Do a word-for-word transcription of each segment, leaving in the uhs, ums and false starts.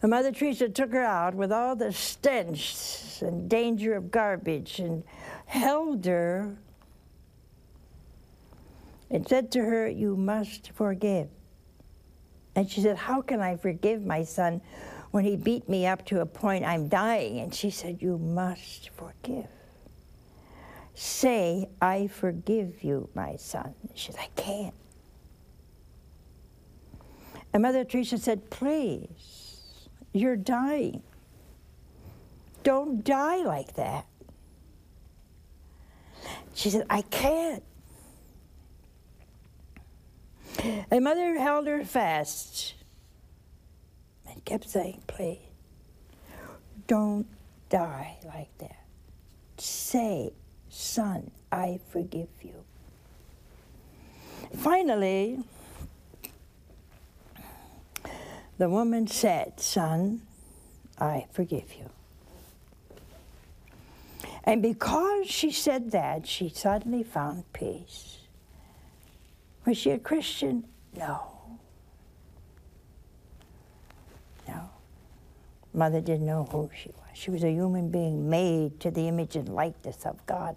And Mother Teresa took her out with all the stench and danger of garbage and held her and said to her, "You must forgive." And she said, "How can I forgive my son when he beat me up to a point I'm dying?" And she said, "You must forgive. Say, 'I forgive you, my son.'" She said, "I can't." And Mother Teresa said, "Please, you're dying. Don't die like that." She said, "I can't." And Mother held her fast and kept saying, "Please, don't die like that. Say, 'Son, I forgive you.'" Finally, the woman said, "Son, I forgive you." And because she said that, she suddenly found peace. Was she a Christian? No. No. Mother didn't know who she was. She was a human being made to the image and likeness of God.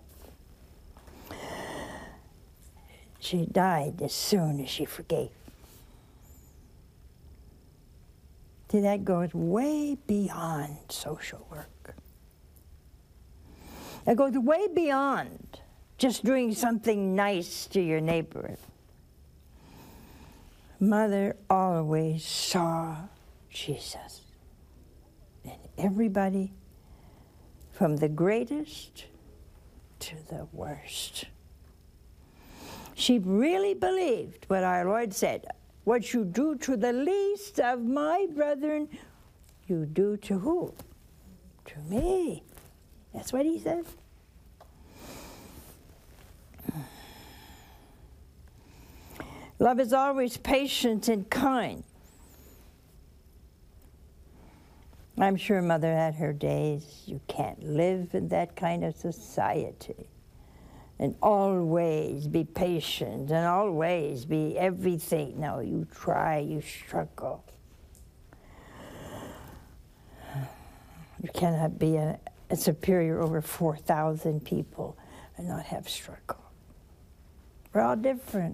She died as soon as she forgave. See, that goes way beyond social work. It goes way beyond just doing something nice to your neighbor. Mother always saw Jesus in everybody, from the greatest to the worst. She really believed what our Lord said, "What you do to the least of my brethren, you do to who? To me." That's what he said. Love is always patient and kind. I'm sure Mother had her days. You can't live in that kind of society and always be patient and always be everything. No, you try, you struggle. You cannot be a, a superior over four thousand people and not have struggle. We're all different.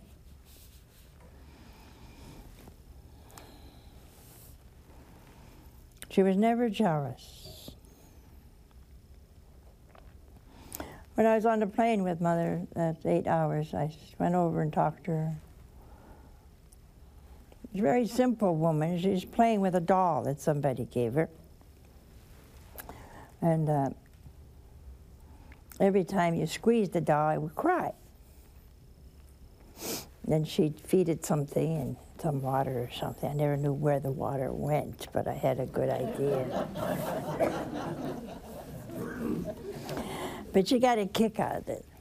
She was never jealous. When I was on the plane with Mother, that's eight hours, I went over and talked to her. She's a very simple woman. She's playing with a doll that somebody gave her. And uh, every time you squeezed the doll, I would cry. Then she'd feed it something, and some water or something. I never knew where the water went, but I had a good idea. But she got a kick out of it.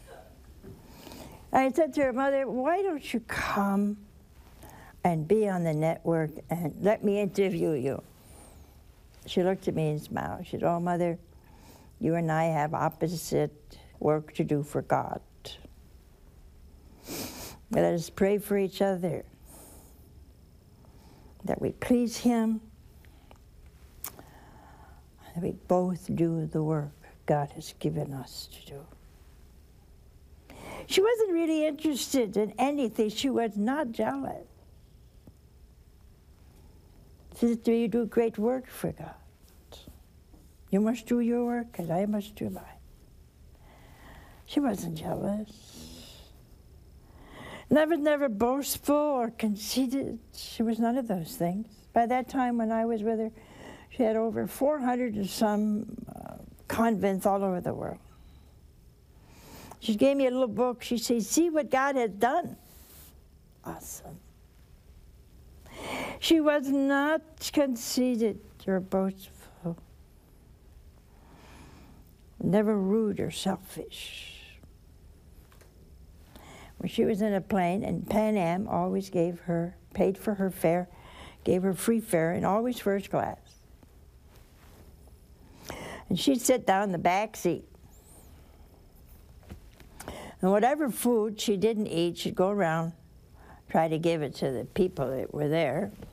I said to her, "Mother, why don't you come and be on the network and let me interview you?" She looked at me and smiled. She said, "Oh, Mother, you and I have opposite work to do for God. Let us pray for each other, that we please Him, that we both do the work God has given us to do." She wasn't really interested in anything. She was not jealous. Sister, you do great work for God. You must do your work, and I must do mine. She wasn't jealous. Never, never boastful or conceited. She was none of those things. By that time when I was with her, she had over four hundred and some uh, convents all over the world. She gave me a little book. She said, "See what God has done." Awesome. She was not conceited or boastful. Never rude or selfish. When she was in a plane, and Pan Am always gave her, paid for her fare, gave her free fare, and always first class. And she'd sit down in the back seat. And whatever food she didn't eat, she'd go around, try to give it to the people that were there.